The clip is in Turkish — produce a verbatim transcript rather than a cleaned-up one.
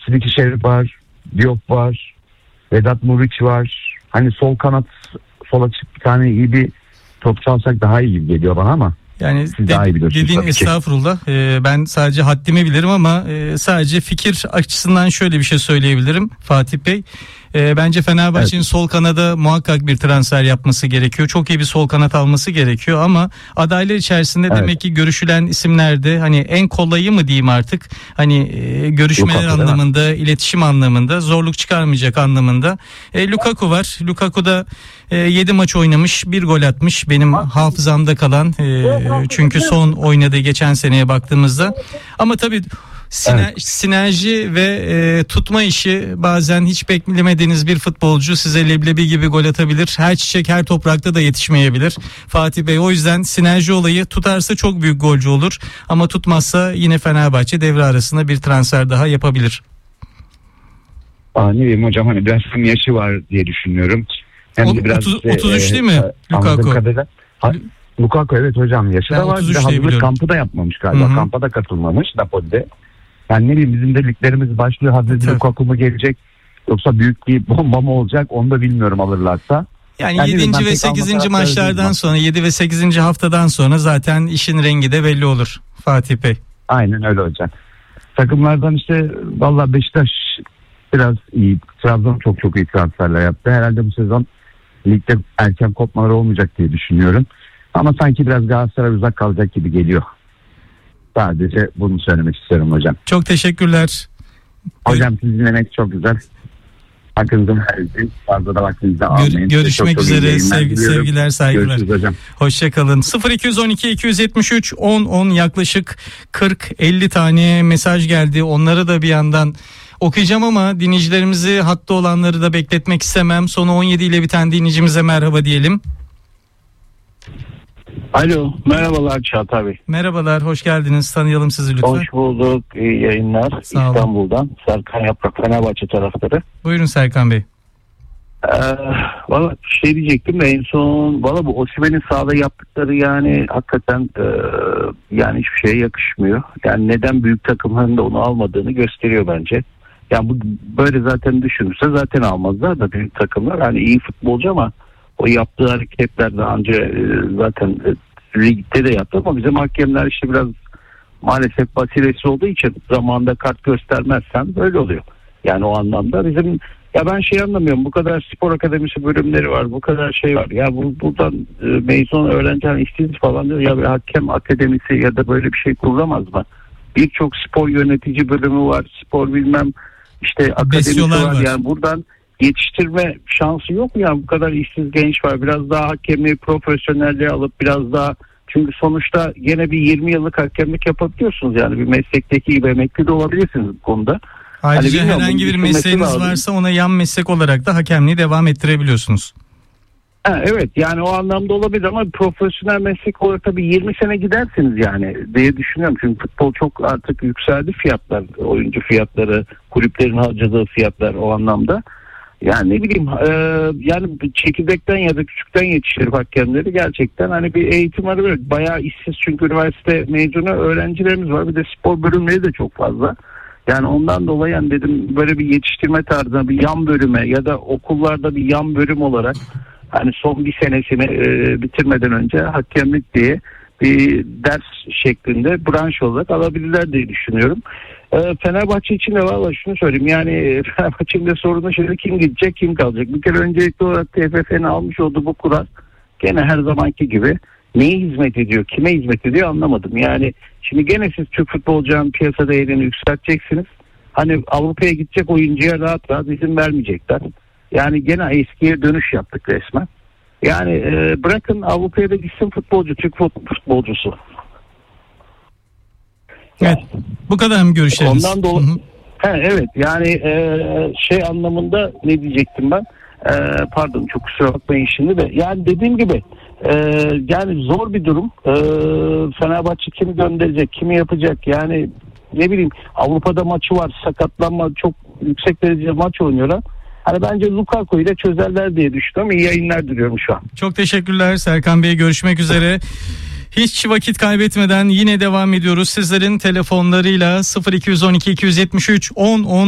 Siliki Şerif var, Diop var, Vedat Muriç var. Hani sol kanat, sol açık bir tane iyi bir topçu alsak daha iyi gibi geliyor bana ama. Yani Siz de, daha iyi biliyorsunuz dediğin tabii ki. estağfurullah. Ee, ben sadece haddimi bilirim ama e, sadece fikir açısından şöyle bir şey söyleyebilirim Fatih Bey. E, bence Fenerbahçe'nin evet. sol kanada muhakkak bir transfer yapması gerekiyor. Çok iyi bir sol kanat alması gerekiyor ama adaylar içerisinde evet. demek ki görüşülen isimlerde hani en kolayı mı diyeyim artık, hani e, görüşmeler Lukaku, anlamında, iletişim anlamında zorluk çıkarmayacak anlamında. E, Lukaku var. Lukaku da e, yedi maç oynamış, bir gol atmış. Benim hafızamda kalan e, çünkü son oynadığı geçen seneye baktığımızda. Ama tabii Siner- evet. sinerji ve e, tutma işi, bazen hiç beklemediğiniz bir futbolcu size leblebi gibi gol atabilir. Her çiçek her toprakta da yetişmeyebilir Fatih Bey. O yüzden sinerji olayı, tutarsa çok büyük golcü olur ama tutmazsa yine Fenerbahçe devre arasında bir transfer daha yapabilir. Aa, ne bileyim hocam, hani biraz hem yaşı var diye düşünüyorum. Hem o, de biraz otuz, otuz üç e, değil mi e, Lukaku? Ha, Lukaku evet hocam, yaşı ben da var. Bir de hazırlık kampı da yapmamış galiba. Hı-hı. Kampa da katılmamış Napoli'de. Yani ne bileyim, bizim de liglerimiz başlıyor. Hazreti Lukaku mu gelecek yoksa büyük bir bomba mı olacak, onu da bilmiyorum alırlarsa. Yani, yani yedinci ve sekizinci maçlardan sonra, yedi ve sekizinci haftadan sonra zaten işin rengi de belli olur Fatih Bey. Aynen öyle hocam. Takımlardan işte vallahi Beşiktaş biraz iyi. Trabzon çok çok iyi transferler yaptı. Herhalde bu sezon ligde erken kopmalar olmayacak diye düşünüyorum. Ama sanki biraz Galatasaray uzak kalacak gibi geliyor. Sadece bunu söylemek istiyorum hocam. Çok teşekkürler. Hocam sizi dinlemek çok güzel. Hakkınızı verdiğiniz fazla da vaktinizi almayın. Görüşmek çok, çok üzere. Sevgi, sevgiler, saygılar. Görüşürüz hocam. Hoşçakalın. sıfır iki on iki iki yetmiş üç on on yaklaşık kırk elli tane mesaj geldi. Onları da bir yandan okuyacağım ama dinleyicilerimizi, hatta olanları da bekletmek istemem. Sonu on yedi ile biten dinleyicimize merhaba diyelim. Alo, merhabalar Çağatay Bey. Merhabalar, hoş geldiniz. Tanıyalım sizi lütfen. Hoş bulduk, iyi yayınlar. Sağ İstanbul'dan olun. Serkan Yaprak, Fenerbahçe taraftarı. Buyurun Serkan Bey. Ee, valla şey diyecektim de en son, valla bu Osimhen'in sahada yaptıkları yani hakikaten e, yani hiçbir şeye yakışmıyor. Yani neden büyük takımların da onu almadığını gösteriyor bence. Yani bu böyle zaten düşünürse zaten almazlar da büyük takımlar. Hani iyi futbolcu ama o yaptığı hareketler daha önce e, zaten e, ligde de yaptı ama bizim hakemler işte biraz maalesef basiresi olduğu için zamanında kart göstermezsen böyle oluyor. Yani o anlamda bizim, ya ben şey anlamıyorum, bu kadar spor akademisi bölümleri var, bu kadar şey var. Ya bu buradan e, mezun öğrenciler işsiz falan diyor ya, bir hakem akademisi ya da böyle bir şey kurulamaz mı? Birçok spor yönetici bölümü var, spor bilmem işte akademisi var. var. Yani buradan yetiştirme şansı yok mu ya? Bu kadar işsiz genç var. Biraz daha hakemliği profesyonelliğe alıp biraz daha, çünkü sonuçta gene bir yirmi yıllık hakemlik yapabiliyorsunuz. Yani bir meslekteki gibi emekli de olabilirsiniz bu konuda. Ayrıca hani herhangi bir mesleğiniz varsa ona yan meslek olarak da hakemliği devam ettirebiliyorsunuz. Ha, evet yani o anlamda olabilir ama profesyonel meslek olarak tabii yirmi sene gidersiniz yani diye düşünüyorum. Çünkü futbol çok artık yükseldi, fiyatlar, oyuncu fiyatları, kulüplerin harcadığı fiyatlar o anlamda. Yani ne bileyim e, yani çekirdekten ya da küçükten yetiştirir hakemleri, gerçekten hani bir eğitim var, böyle bayağı işsiz çünkü üniversite mezunu öğrencilerimiz var, bir de spor bölümleri de çok fazla. Yani ondan dolayı yani dedim böyle bir yetiştirme tarzına bir yan bölüme ya da okullarda bir yan bölüm olarak hani son bir senesini e, bitirmeden önce hakemlik diye bir ders şeklinde branş olarak alabilirler diye düşünüyorum. E, Fenerbahçe için de valla şunu söyleyeyim, yani Fenerbahçe'nin de sorunu şimdi kim gidecek kim kalacak. Bir kere öncelikli olarak T F F'nin almış olduğu bu kural gene her zamanki gibi neye hizmet ediyor, kime hizmet ediyor anlamadım. Yani şimdi gene siz Türk futbolcunun piyasa değerini yükselteceksiniz. Hani Avrupa'ya gidecek oyuncuya rahat rahat izin vermeyecekler. Yani gene eskiye dönüş yaptık resmen. Yani e, bırakın Avrupa'ya da gitsin futbolcu, Türk futbolcusu. Evet. Bu kadar mı görüşleriniz? Ondan dolayı. He, evet yani e, şey anlamında ne diyecektim ben? E, pardon çok kusura bakmayın şimdi de. Yani dediğim gibi e, yani zor bir durum. E, Fenerbahçe kimi gönderecek, kimi yapacak? Yani ne bileyim Avrupa'da maçı var, sakatlanma, çok yüksek derecede maç oynuyorlar. Hani bence Lukaku ile çözerler diye düşünüyorum. İyi yayınlar diliyorum şu an. Çok teşekkürler Serkan Bey. Görüşmek üzere. Hiç vakit kaybetmeden yine devam ediyoruz. Sizlerin telefonlarıyla sıfır iki on iki iki yetmiş üç on on